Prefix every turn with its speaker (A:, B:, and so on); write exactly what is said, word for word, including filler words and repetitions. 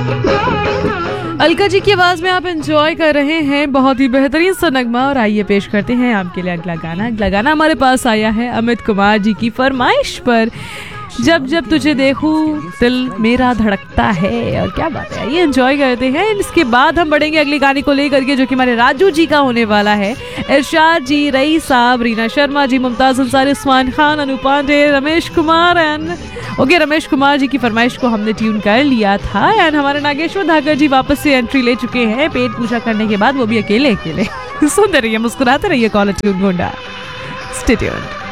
A: अलका जी की आवाज में आप एंजॉय कर रहे हैं बहुत ही बेहतरीन सा नगमा। और आइए पेश करते हैं आपके लिए अगला गाना। अगला गाना हमारे पास आया है अमित कुमार जी की फरमाइश पर। जब जब तुझे देखूं दिल मेरा धड़कता है। और क्या बात है, ये एंजॉय करते हैं। इसके बाद हम बढ़ेंगे अगले गाने को लेकर के, जो कि हमारे राजू जी का होने वाला है। इरशाद जी, रईस साहब, रीना शर्मा जी, मुमताज अंसारी, उस्मान खान, अनु पांडे, रमेश कुमार एंड ओके रमेश कुमार जी की फरमाइश को हमने ट्यून कर लिया था। एंड हमारे नागेश्वर धाकर जी वापस से एंट्री ले चुके हैं पेट पूजा करने के बाद, वो भी अकेले अकेले। सुनते रहिए, मुस्कुराते रहिए, college tune Gonda. Stay tuned.